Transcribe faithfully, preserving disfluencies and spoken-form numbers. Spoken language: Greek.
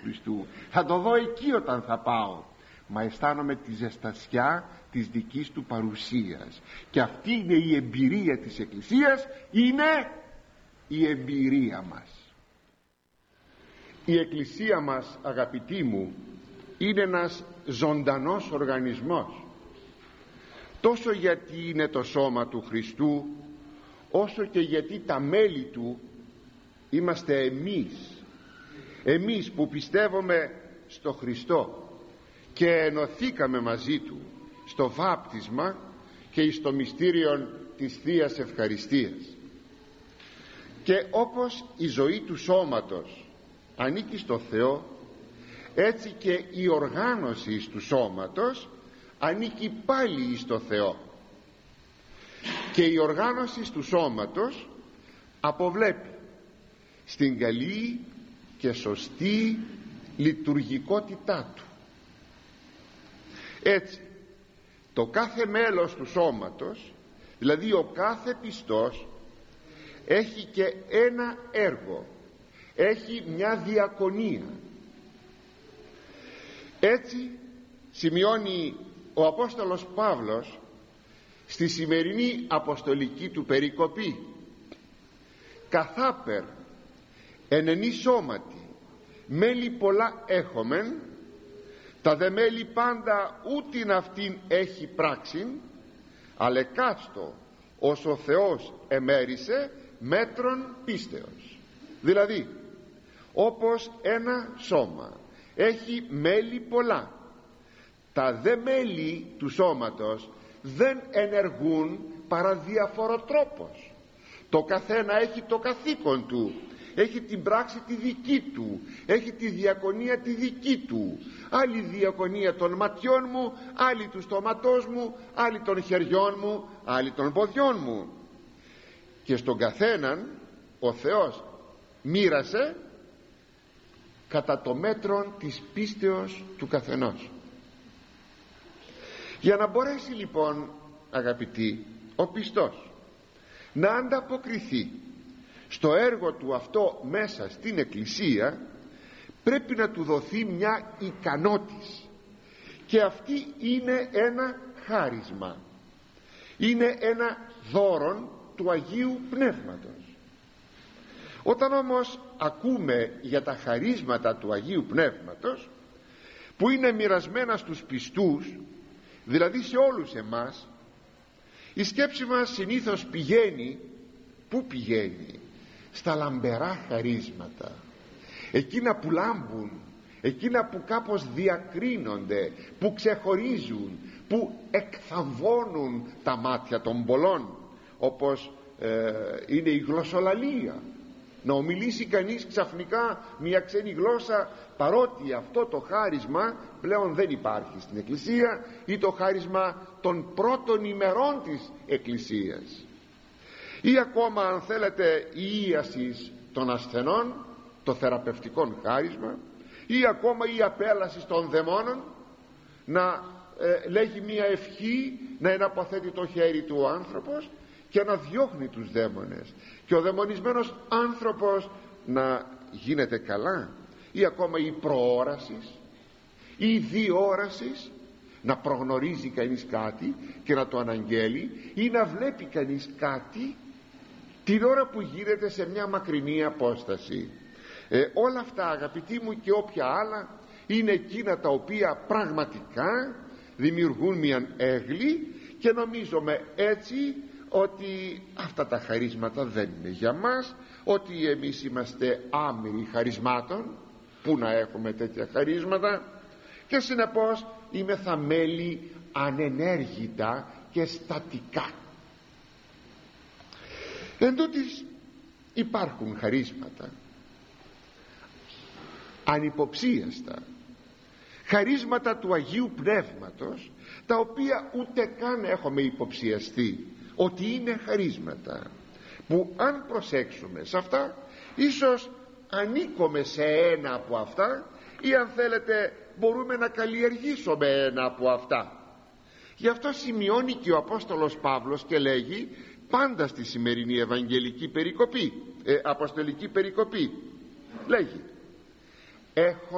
Χριστού, θα το δω εκεί όταν θα πάω, μα αισθάνομαι τη ζεστασιά της δικής του παρουσίας. Και αυτή είναι η εμπειρία της Εκκλησίας, είναι η εμπειρία μας. Η Εκκλησία μας, αγαπητοί μου, είναι ένας ζωντανός οργανισμός, τόσο γιατί είναι το σώμα του Χριστού, όσο και γιατί τα μέλη του είμαστε εμείς, εμείς που πιστεύουμε στο Χριστό και ενωθήκαμε μαζί του στο βάπτισμα και στο μυστήριο της Θείας Ευχαριστίας. Και όπως η ζωή του σώματος ανήκει στο Θεό, έτσι και η οργάνωση του σώματος ανήκει πάλι στο Θεό. Και η οργάνωση του σώματος αποβλέπει στην καλή και σωστή λειτουργικότητά του. Έτσι το κάθε μέλος του σώματος, δηλαδή ο κάθε πιστός, έχει και ένα έργο, έχει μια διακονία. Έτσι σημειώνει ο Απόστολος Παύλος στη σημερινή αποστολική του περικοπή: καθάπερ εν ενή σώματι μέλη πολλά έχομεν, τα δε μέλη πάντα ούτιν αυτήν έχει πράξην, αλλά κάστο ως ο Θεός εμέρισε μέτρον πίστεως. Δηλαδή, όπως ένα σώμα έχει μέλη πολλά, τα δε μέλη του σώματος δεν ενεργούν παρά διαφοροτρόπως. Το καθένα έχει το καθήκον του, έχει την πράξη τη δική του, έχει τη διακονία τη δική του. Άλλη διακονία των ματιών μου, άλλη του στόματός μου, άλλη των χεριών μου, άλλη των ποδιών μου. Και στον καθέναν ο Θεός μοίρασε κατά το μέτρο της πίστεως του καθενός. Για να μπορέσει λοιπόν, αγαπητοί, ο πιστός να ανταποκριθεί στο έργο του αυτό μέσα στην Εκκλησία, πρέπει να του δοθεί μια ικανότης, και αυτή είναι ένα χάρισμα, είναι ένα δώρον του Αγίου Πνεύματος. Όταν όμως ακούμε για τα χαρίσματα του Αγίου Πνεύματος που είναι μοιρασμένα στους πιστούς, δηλαδή σε όλους εμάς, η σκέψη μας συνήθως πηγαίνει, πού πηγαίνει? Στα λαμπερά χαρίσματα, εκείνα που λάμπουν, εκείνα που κάπως διακρίνονται, που ξεχωρίζουν, που εκθαμβώνουν τα μάτια των πολλών, όπως ε, είναι η γλωσσολαλία. Να ομιλήσει κανείς ξαφνικά μια ξένη γλώσσα, παρότι αυτό το χάρισμα πλέον δεν υπάρχει στην Εκκλησία, ή το χάρισμα των πρώτων ημερών της Εκκλησίας. Ή ακόμα, αν θέλετε, η ίαση των ασθενών, το θεραπευτικό χάρισμα, ή ακόμα η απέλαση των δαιμόνων, να ε, λέγει μια ευχή, να εναποθέτει το χέρι του ο άνθρωπος και να διώχνει τους δαίμονες, και ο δαιμονισμένος άνθρωπος να γίνεται καλά. Ή ακόμα η προόραση, ή η διόραση, να προγνωρίζει κανείς κάτι και να το αναγγέλει, ή να βλέπει κανείς κάτι την ώρα που γίνεται σε μια μακρινή απόσταση. ε, όλα αυτά, αγαπητοί μου, και όποια άλλα, είναι εκείνα τα οποία πραγματικά δημιουργούν μια έγκλη, και νομίζουμε έτσι ότι αυτά τα χαρίσματα δεν είναι για μας, ότι εμείς είμαστε άμυροι χαρισμάτων. Πού να έχουμε τέτοια χαρίσματα? Και συνεπώς είμαι θα μέλη ανενέργητα και στατικά. Εν τούτοις υπάρχουν χαρίσματα ανυποψίαστα, χαρίσματα του Αγίου Πνεύματος, τα οποία ούτε καν έχουμε υποψιαστεί ότι είναι χαρίσματα, που αν προσέξουμε σε αυτά, ίσως ανήκουμε σε ένα από αυτά, ή αν θέλετε μπορούμε να καλλιεργήσουμε ένα από αυτά. Γι' αυτό σημειώνει και ο Απόστολος Παύλος και λέγει πάντα στη σημερινή Ευαγγελική περικοπή, ε, Αποστολική περικοπή, λέγει: έχω